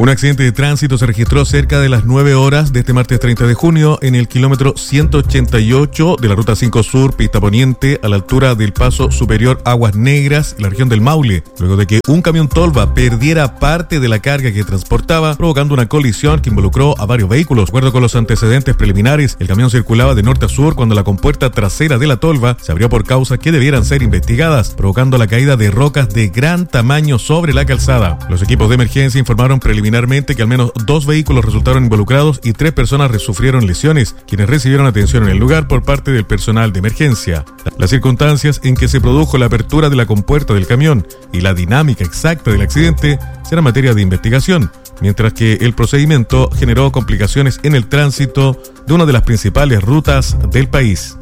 Un accidente de tránsito se registró cerca de las 9 horas de este martes 30 de junio en el kilómetro 188 de la Ruta 5 Sur, pista poniente, a la altura del paso superior Aguas Negras, en la región del Maule, luego de que un camión tolva perdiera parte de la carga que transportaba, provocando una colisión que involucró a varios vehículos. De acuerdo con los antecedentes preliminares, el camión circulaba de norte a sur cuando la compuerta trasera de la tolva se abrió por causas que debieran ser investigadas, provocando la caída de rocas de gran tamaño sobre la calzada. Los equipos de emergencia informaron preliminarmente que al menos 2 vehículos resultaron involucrados y 3 personas sufrieron lesiones, quienes recibieron atención en el lugar por parte del personal de emergencia. Las circunstancias en que se produjo la apertura de la compuerta del camión y la dinámica exacta del accidente serán materia de investigación, mientras que el procedimiento generó complicaciones en el tránsito de una de las principales rutas del país.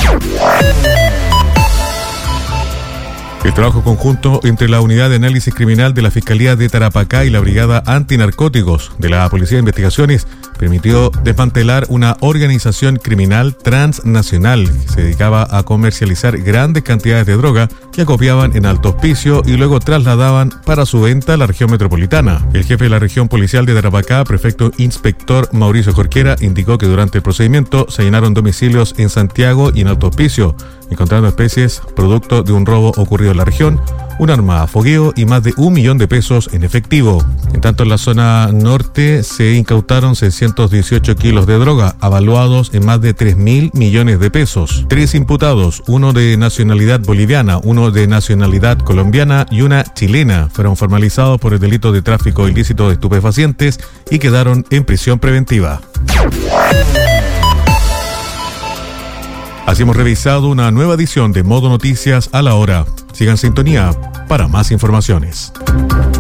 El trabajo conjunto entre la Unidad de Análisis Criminal de la Fiscalía de Tarapacá y la Brigada Antinarcóticos de la Policía de Investigaciones permitió desmantelar una organización criminal transnacional que se dedicaba a comercializar grandes cantidades de droga que acopiaban en Alto Hospicio y luego trasladaban para su venta a la región metropolitana. El jefe de la región policial de Tarapacá, prefecto inspector Mauricio Jorquera, indicó que durante el procedimiento se llenaron domicilios en Santiago y en Alto Hospicio, encontrando especies producto de un robo ocurrido en la región, un arma a fogueo y más de 1 millón de pesos en efectivo. En tanto, en la zona norte se incautaron 618 kilos de droga, avaluados en más de 3.000 millones de pesos. 3 imputados, uno de nacionalidad boliviana, uno de nacionalidad colombiana y una chilena, fueron formalizados por el delito de tráfico ilícito de estupefacientes y quedaron en prisión preventiva. Así hemos revisado una nueva edición de Modo Noticias a la hora. Sigan en sintonía para más informaciones.